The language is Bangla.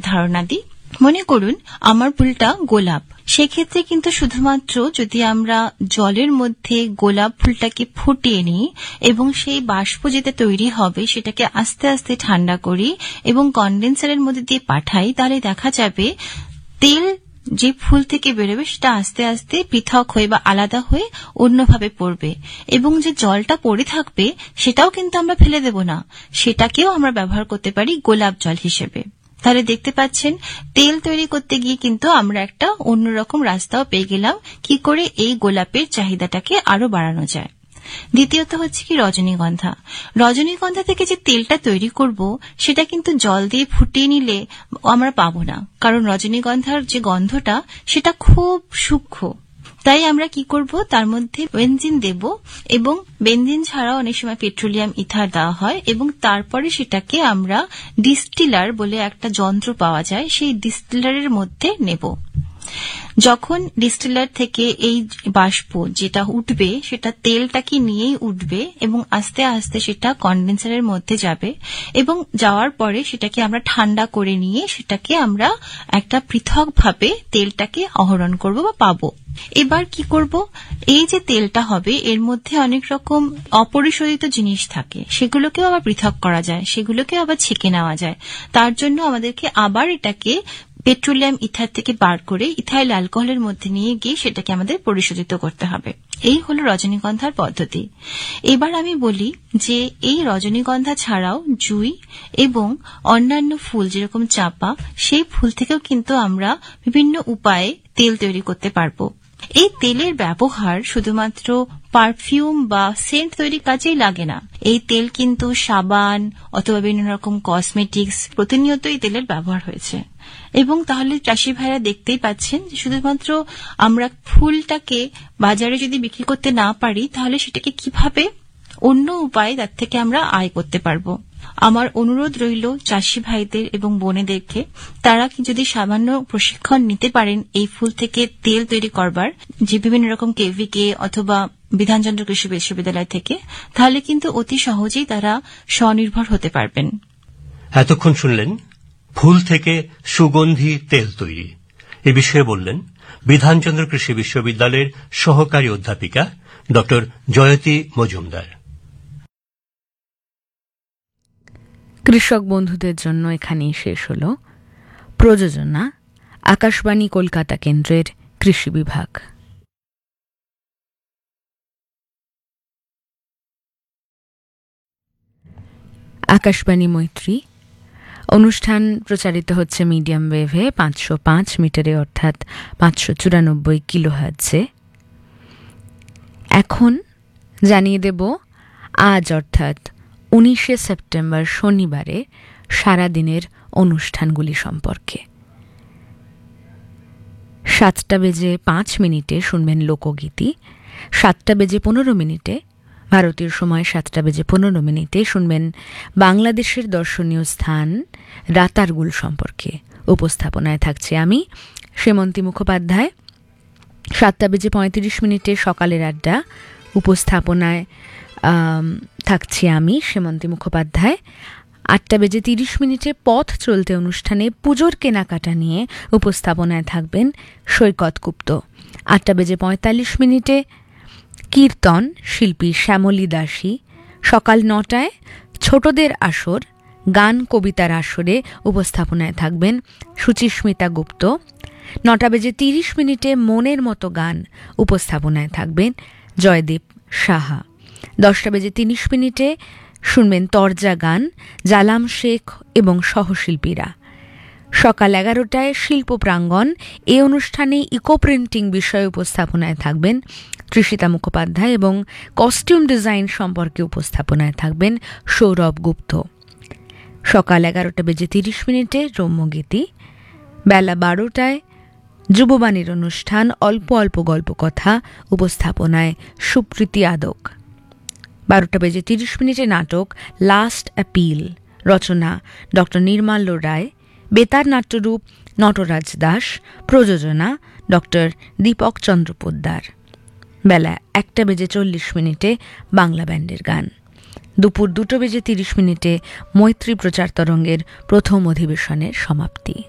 ধারণা দিই। মনে করুন আমার ফুলটা গোলাপ, সেক্ষেত্রে কিন্তু শুধুমাত্র যদি আমরা জলের মধ্যে গোলাপ ফুলটাকে ফুটিয়ে নিই এবং সেই বাষ্প যেটা তৈরি হবে সেটাকে আস্তে আস্তে ঠান্ডা করি এবং কন্ডেন্সারের মধ্যে দিয়ে পাঠাই, তাহলে দেখা যাবে তেল যে ফুল থেকে বেরোবে সেটা আস্তে আস্তে পৃথক হয়ে বা আলাদা হয়ে অন্যভাবে পড়বে এবং যে জলটা পড়ে থাকবে সেটাও কিন্তু আমরা ফেলে দেব না, সেটাকেও আমরা ব্যবহার করতে পারি গোলাপ জল হিসেবে। তাহলে দেখতে পাচ্ছেন তেল তৈরি করতে গিয়ে কিন্তু আমরা একটা অন্যরকম রাস্তাও পেয়ে গেলাম কি করে এই গোলাপের চাহিদাটাকে আরো বাড়ানো যায়। দ্বিতীয়ত হচ্ছে কি রজনীগন্ধা। রজনীগন্ধা থেকে যে তেলটা তৈরি করব সেটা কিন্তু জল দিয়ে ফুটিয়ে নিলে আমরা পাবো না, কারণ রজনীগন্ধার যে গন্ধটা সেটা খুব সূক্ষ্ম। তাই আমরা কি করব, তার মধ্যে বেনজিন দেব এবং বেনজিন ছাড়াও অনেক সময় পেট্রোলিয়াম ইথার দেওয়া হয় এবং তারপরে সেটাকে আমরা ডিস্টিলার বলে একটা যন্ত্র পাওয়া যায়, সেই ডিস্টিলারের মধ্যে নেব। যখন ডিস্টিলার থেকে এই বাষ্প যেটা উঠবে সেটা তেলটাকে নিয়েই উঠবে এবং আস্তে আস্তে সেটা কন্ডেন্সারের মধ্যে যাবে এবং যাওয়ার পরে সেটাকে আমরা ঠান্ডা করে নিয়ে সেটাকে আমরা একটা পৃথকভাবে তেলটাকে আহরণ করব বা পাবো। এবার কি করব, এই যে তেলটা হবে এর মধ্যে অনেক রকম অপরিশোধিত জিনিস থাকে, সেগুলোকেও আবার পৃথক করা যায়, সেগুলোকেও আবার ছেঁকে নেওয়া যায়। তার জন্য আমাদেরকে আবার এটাকে পেট্রোলিয়াম ইথার থেকে বার করে ইথাইল অ্যালকোহলের মধ্যে নিয়ে গিয়ে সেটাকে আমাদের পরিশোধিত করতে হবে। এই হলো রজনীগন্ধার পদ্ধতি। এবার আমি বলি যে এই রজনীগন্ধা ছাড়াও জুঁই এবং অন্যান্য ফুল যেরকম চাঁপা, সেই ফুল থেকেও কিন্তু আমরা বিভিন্ন উপায়ে তেল তৈরি করতে পারবো। এই তেলের ব্যবহার শুধুমাত্র পারফিউম বা সেন্ট তৈরির কাজেই লাগে না, এই তেল কিন্তু সাবান অথবা বিভিন্ন রকম কসমেটিক্স প্রতিনিয়ত এই তেলের ব্যবহার হয়েছে। এবং তাহলে চাষি ভাইরা দেখতেই পাচ্ছেন যে শুধুমাত্র আমরা ফুলটাকে বাজারে যদি বিক্রি করতে না পারি তাহলে সেটাকে কিভাবে অন্য উপায়ে তার থেকে আমরা আয় করতে পারবো। আমার অনুরোধ রইল চাষি ভাইদের এবং বোনেদেরকে, তারা কি যদি সামান্য প্রশিক্ষণ নিতে পারেন এই ফুল থেকে তেল তৈরি করবার, যে বিভিন্ন রকম কেভিকে অথবা বিধানচন্দ্র কৃষি বিশ্ববিদ্যালয় থেকে, তাহলে কিন্তু অতি সহজেই তারা স্বনির্ভর হতে পারবেন। এতক্ষণ শুনলেন ফুল থেকে সুগন্ধি তেল তৈরি। এ বিষয়ে বললেন বিধানচন্দ্র কৃষি বিশ্ববিদ্যালয়ের সহকারী অধ্যাপিকা ডক্টর জয়তী মজুমদার। কৃষক বন্ধুদের জন্য এখানেই শেষ হল প্রযোজনা আকাশবাণী কলকাতা কেন্দ্রের কৃষি বিভাগ। আকাশবাণী মৈত্রী অনুষ্ঠান প্রচারিত হচ্ছে মিডিয়াম ওয়েভে 505 মিটারে অর্থাৎ 594 কিলোহার্টজে। এখন জানিয়ে দেব আজ অর্থাৎ 19শে সেপ্টেম্বর শনিবারে সারাদিনের অনুষ্ঠানগুলি সম্পর্কে। 7:05 শুনবেন লোকগীতি, 7:15 ভারতীয় সময় 7:15 শুনবেন বাংলাদেশের দর্শনীয় স্থান রাতারগুল সম্পর্কে। উপস্থাপনায় থাকছে আমি শ্রীমন্তী মুখোপাধ্যায়। 7:35 সকালের আড্ডা, উপস্থাপনায় থাকছি আমি শ্রীমন্তী মুখোপাধ্যায়। 8:30 পথ চলতে অনুষ্ঠানে পুজোর কেনাকাটা নিয়ে উপস্থাপনায় থাকবেন সৈকত গুপ্ত। 8:45 কীর্তন, শিল্পী শ্যামলী দাসী। সকাল 9টায় ছোটদের আসর, গান কবিতার আসরে উপস্থাপনায় থাকবেন সুচিস্মিতা গুপ্ত। 9:30 মনের মতো গান, উপস্থাপনায় থাকবেন জয়দীপ সাহা। 10:30 শুনবেন তরজা গান, জালাম শেখ এবং সহশিল্পীরা। সকাল 11টায় শিল্প প্রাঙ্গণ, এই অনুষ্ঠানে ইকো প্রিন্টিং বিষয়ে উপস্থাপনায় থাকবেন তৃষিতা মুখোপাধ্যায় এবং কস্টিউম ডিজাইন সম্পর্কে উপস্থাপনায় থাকবেন সৌরভ গুপ্ত। সকাল 11:30 রম্যগীতি। বেলা 12টায় যুববাণীর অনুষ্ঠান অল্প অল্প গল্প কথা, উপস্থাপনায় সুপ্রীতি আদক। 12:30 নাটক লাস্ট অ্যাপিল, রচনা ডক্টর নির্মাল্য রায়, বেতার নাট্যরূপ নটরাজ দাস, প্রযোজনা ডক্টর দীপক চন্দ্র পোদ্দার। বেলা 1:40 বাংলা ব্যান্ডের গান। দুপুর 2:30 মৈত্রী প্রচার তরঙ্গের প্রথম অধিবেশনের সমাপ্তি।